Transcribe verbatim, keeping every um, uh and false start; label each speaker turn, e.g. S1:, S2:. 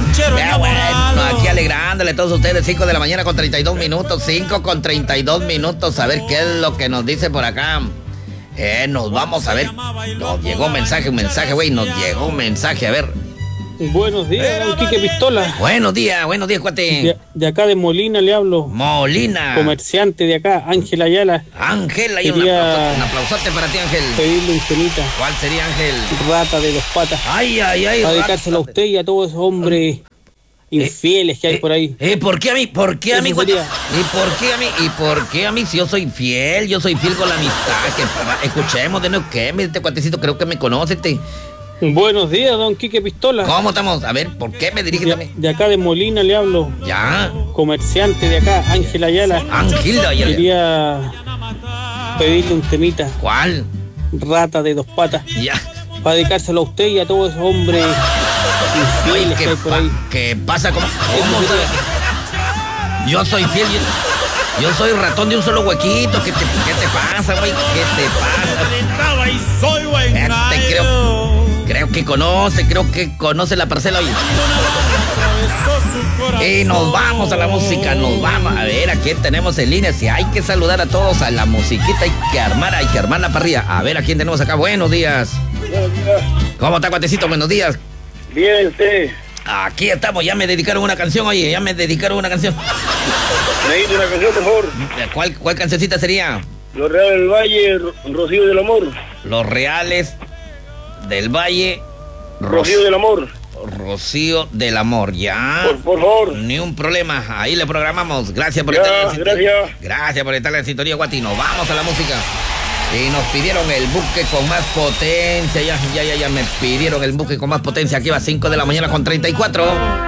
S1: Ya, bueno, aquí alegrándole a todos ustedes, cinco de la mañana con treinta y dos minutos, cinco con treinta y dos minutos, a ver qué es lo que nos dice por acá. Eh, nos vamos a ver, nos llegó un mensaje, un mensaje, güey, nos llegó un mensaje, a ver.
S2: Buenos días, don Quique Pistola.
S1: Buenos días, buenos días, cuate.
S2: De, de acá de Molina le hablo.
S1: Molina.
S2: Comerciante de acá, Ángel Ayala.
S1: Ángel, hay un
S2: Quería
S1: aplausote, un aplausote para ti, Ángel.
S2: pedirle un temita.
S1: ¿Cuál sería, Ángel?
S2: Rata de dos patas.
S1: Ay, ay, ay.
S2: Para dedicárselo a usted y a todos esos hombres infieles que hay por ahí.
S1: Eh, ¿por qué a mí? ¿Por qué a mí?
S2: Eso sería.
S1: ¿Y por qué a mí? ¿Y por qué a mí? Si yo soy fiel, yo soy fiel con la amistad. Que, escuchemos de nuevo, ¿qué? Este cuatecito creo que me conoce, este.
S2: Buenos días, don Quique Pistola.
S1: ¿Cómo estamos? A ver, ¿por qué me diriges a mí?
S2: De, de acá de Molina le hablo.
S1: Ya.
S2: Comerciante de acá, Ángel Ayala.
S1: Ángel Ayala.
S2: Quería pedirle un temita.
S1: ¿Cuál?
S2: Rata de dos patas.
S1: Ya.
S2: Para dedicárselo a usted y a todos esos hombres
S1: Oye,
S2: infieles
S1: ¿qué,
S2: que hay por
S1: pa
S2: ahí.
S1: ¿qué pasa? ¿Cómo, cómo sabe? Yo soy fiel, yo, yo soy ratón de un solo huequito. ¿Qué te, qué te pasa, güey? ¿Qué te pasa? Este creo, creo que conoce, creo que conoce la parcela hoy. Y nos vamos a la música, nos vamos. A ver, ¿a quién tenemos en línea? Si hay que saludar a todos a la musiquita, hay que armar, hay que armar la parrilla. A ver, ¿a quién tenemos acá? Buenos días.
S3: Buenos días.
S1: ¿Cómo está, cuatecito? Buenos días.
S3: Bien, usted.
S1: Aquí estamos, ya me dedicaron una canción, oye, ya me dedicaron una canción.
S3: Necesito una canción mejor.
S1: ¿Cuál, cuál cancioncita sería?
S3: Los Reales del Valle, Ro- Rocío del Amor.
S1: Los Reales del Valle.
S3: Rocío del Amor.
S1: Rocío del Amor, ya.
S3: Por, por favor.
S1: Ni un problema, ahí le programamos. Gracias por
S3: Ya,
S1: estar en la sintonía.
S3: gracias.
S1: Gracias por estar en la sintonía, Guati. Nos vamos a la música. Y nos pidieron el buque con más potencia. Ya, ya, ya, ya me pidieron el buque con más potencia. Aquí va cinco de la mañana con treinta y cuatro.